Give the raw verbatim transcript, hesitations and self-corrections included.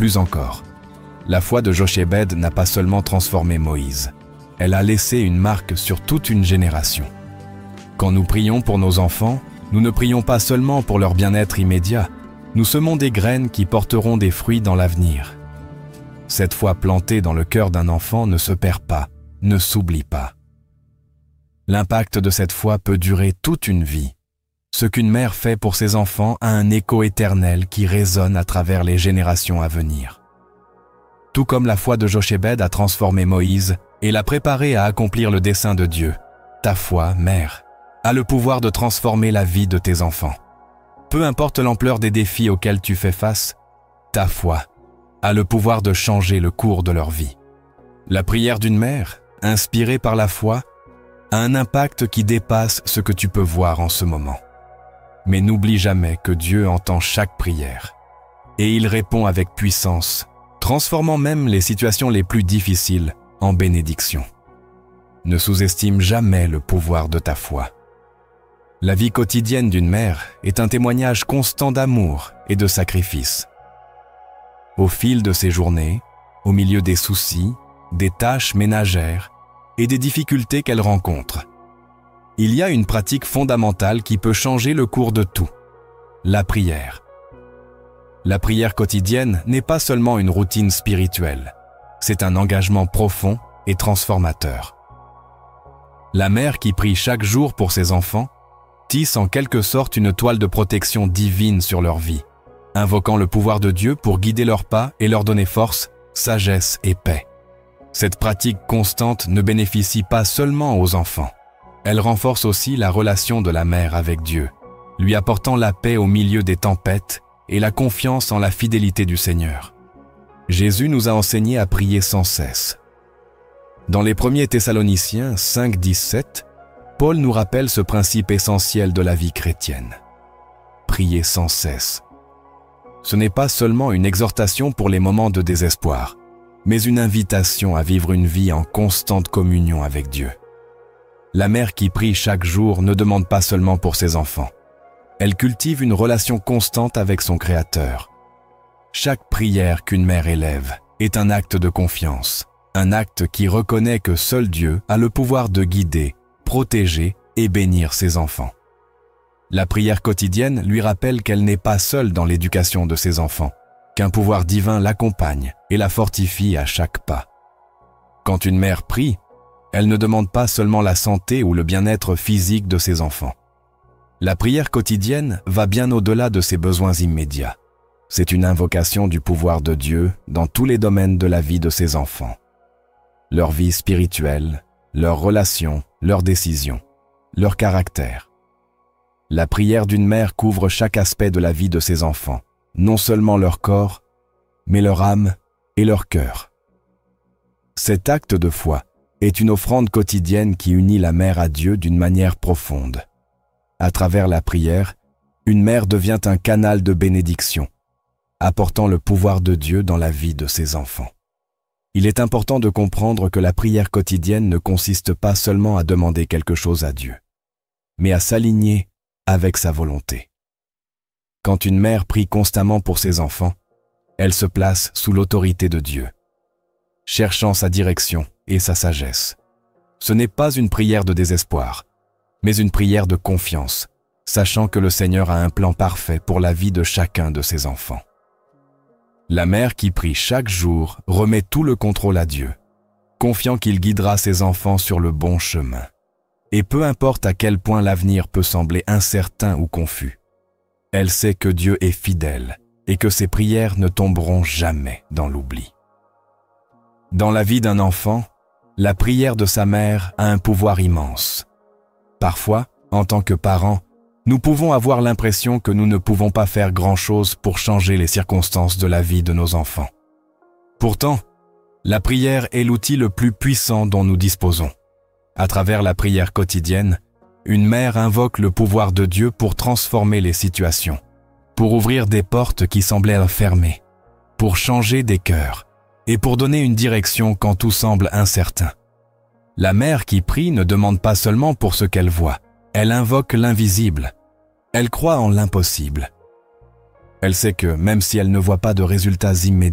Plus encore, la foi de Jochébed n'a pas seulement transformé Moïse, elle a laissé une marque sur toute une génération. Quand nous prions pour nos enfants, nous ne prions pas seulement pour leur bien-être immédiat, nous semons des graines qui porteront des fruits dans l'avenir. Cette foi plantée dans le cœur d'un enfant ne se perd pas, ne s'oublie pas. L'impact de cette foi peut durer toute une vie. Ce qu'une mère fait pour ses enfants a un écho éternel qui résonne à travers les générations à venir. Tout comme la foi de Jochébed a transformé Moïse et l'a préparé à accomplir le dessein de Dieu, ta foi, mère, a le pouvoir de transformer la vie de tes enfants. Peu importe l'ampleur des défis auxquels tu fais face, ta foi a le pouvoir de changer le cours de leur vie. La prière d'une mère, inspirée par la foi, a un impact qui dépasse ce que tu peux voir en ce moment. Mais n'oublie jamais que Dieu entend chaque prière et il répond avec puissance, transformant même les situations les plus difficiles en bénédictions. Ne sous-estime jamais le pouvoir de ta foi. La vie quotidienne d'une mère est un témoignage constant d'amour et de sacrifice. Au fil de ses journées, au milieu des soucis, des tâches ménagères et des difficultés qu'elle rencontre, il y a une pratique fondamentale qui peut changer le cours de tout, la prière. La prière quotidienne n'est pas seulement une routine spirituelle, c'est un engagement profond et transformateur. La mère qui prie chaque jour pour ses enfants tisse en quelque sorte une toile de protection divine sur leur vie, invoquant le pouvoir de Dieu pour guider leurs pas et leur donner force, sagesse et paix. Cette pratique constante ne bénéficie pas seulement aux enfants, elle renforce aussi la relation de la mère avec Dieu, lui apportant la paix au milieu des tempêtes et la confiance en la fidélité du Seigneur. Jésus nous a enseigné à prier sans cesse. Dans les premiers Thessaloniciens cinq dix-sept, Paul nous rappelle ce principe essentiel de la vie chrétienne. Prier sans cesse. Ce n'est pas seulement une exhortation pour les moments de désespoir, mais une invitation à vivre une vie en constante communion avec Dieu. La mère qui prie chaque jour ne demande pas seulement pour ses enfants. Elle cultive une relation constante avec son Créateur. Chaque prière qu'une mère élève est un acte de confiance, un acte qui reconnaît que seul Dieu a le pouvoir de guider, protéger et bénir ses enfants. La prière quotidienne lui rappelle qu'elle n'est pas seule dans l'éducation de ses enfants, qu'un pouvoir divin l'accompagne et la fortifie à chaque pas. Quand une mère prie, elle ne demande pas seulement la santé ou le bien-être physique de ses enfants. La prière quotidienne va bien au-delà de ses besoins immédiats. C'est une invocation du pouvoir de Dieu dans tous les domaines de la vie de ses enfants. Leur vie spirituelle, leurs relations, leurs décisions, leur caractère. La prière d'une mère couvre chaque aspect de la vie de ses enfants, non seulement leur corps, mais leur âme et leur cœur. Cet acte de foi est une offrande quotidienne qui unit la mère à Dieu d'une manière profonde. À travers la prière, une mère devient un canal de bénédiction, apportant le pouvoir de Dieu dans la vie de ses enfants. Il est important de comprendre que la prière quotidienne ne consiste pas seulement à demander quelque chose à Dieu, mais à s'aligner avec sa volonté. Quand une mère prie constamment pour ses enfants, elle se place sous l'autorité de Dieu, cherchant sa direction et sa sagesse. Ce n'est pas une prière de désespoir, mais une prière de confiance, sachant que le Seigneur a un plan parfait pour la vie de chacun de ses enfants. La mère qui prie chaque jour remet tout le contrôle à Dieu, confiant qu'il guidera ses enfants sur le bon chemin. Et peu importe à quel point l'avenir peut sembler incertain ou confus, elle sait que Dieu est fidèle et que ses prières ne tomberont jamais dans l'oubli. Dans la vie d'un enfant, la prière de sa mère a un pouvoir immense. Parfois, en tant que parents, nous pouvons avoir l'impression que nous ne pouvons pas faire grand-chose pour changer les circonstances de la vie de nos enfants. Pourtant, la prière est l'outil le plus puissant dont nous disposons. À travers la prière quotidienne, une mère invoque le pouvoir de Dieu pour transformer les situations, pour ouvrir des portes qui semblaient fermées, pour changer des cœurs et pour donner une direction quand tout semble incertain. La mère qui prie ne demande pas seulement pour ce qu'elle voit, elle invoque l'invisible. Elle croit en l'impossible. Elle sait que même si elle ne voit pas de résultats immédiats,